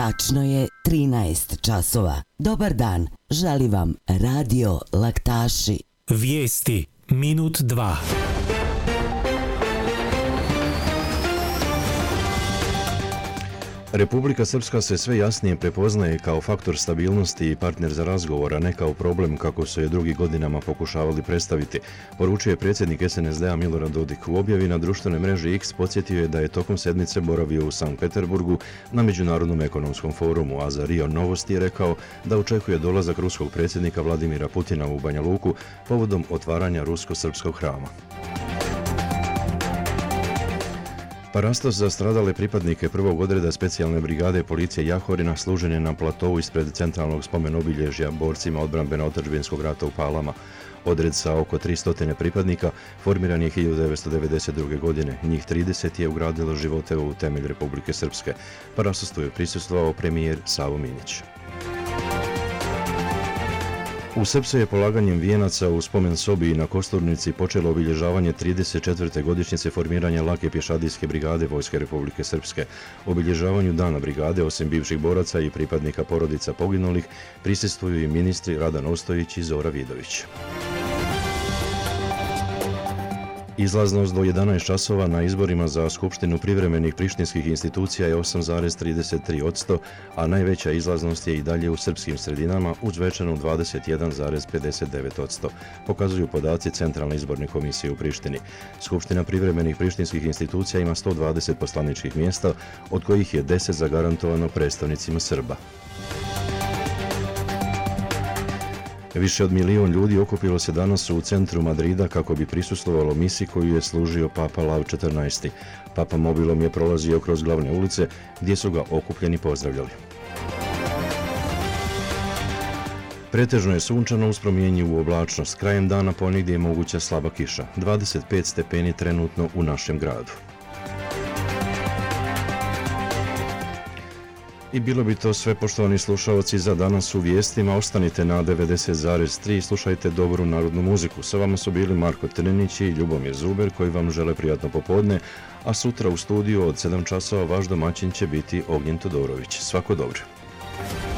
Tačno je 13 časova. Dobar dan, želi vam Radio Laktaši. Vijesti minut 2. Republika Srpska se sve jasnije prepoznaje kao faktor stabilnosti i partner za razgovor, a ne kao problem kako su je drugi godinama pokušavali predstaviti, poručio je predsjednik SNSD-a Milorad Dodik. U objavi na društvenoj mreži X podsjetio je da je tokom sedmice boravio u Sankt Peterburgu na Međunarodnom ekonomskom forumu, a za Rio Novosti je rekao da očekuje dolazak ruskog predsjednika Vladimira Putina u Banja Luku povodom otvaranja rusko-srpskog hrama. Parastos za stradale pripadnike prvog odreda specijalne brigade policije Jahorina služen je na platovu ispred centralnog spomen obilježja borcima odbrambeno-otadžbinskog rata u Palama. Odred sa oko 300 pripadnika formiran je 1992. godine. Njih 30 je ugradilo živote u temelj Republike Srpske. Parastostu je prisustvovao premijer Savo Minić. U Srpsu je polaganjem vijenaca u spomen sobi i na Kosturnici počelo obilježavanje 34. godišnjice formiranja lake pješadijske brigade Vojske Republike Srpske. Obilježavanju dana brigade, osim bivših boraca i pripadnika porodica poginulih, prisustvuju i ministri Radan Ostojić i Zora Vidović. Izlaznost do 11 časova na izborima za Skupštinu privremenih prištinskih institucija je 8,33%, a najveća izlaznost je i dalje u srpskim sredinama uz večanu 21,59%, pokazuju podaci Centralne izborne komisije u Prištini. Skupština privremenih prištinskih institucija ima 120 poslaničkih mjesta, od kojih je 10 zagarantovano predstavnicima Srba. Više od 1 milion ljudi okupilo se danas u centru Madrida kako bi prisustvovalo misi koju je služio Papa Lav XIV. Papa mobilom je prolazio kroz glavne ulice gdje su ga okupljeni pozdravljali. Pretežno je sunčano uz promjenjivu oblačnost. Krajem dana ponegdje je moguća slaba kiša. 25 stepeni trenutno u našem gradu. I bilo bi to sve, poštovani slušalci, za danas u vijestima. Ostanite na 90,3 i slušajte dobru narodnu muziku. Sa vama su bili Marko Trninić i Ljubomir Zuber koji vam žele prijatno popodne, a sutra u studiju od 7 časova vaš domaćin će biti Ognjen Todorović. Svako dobro.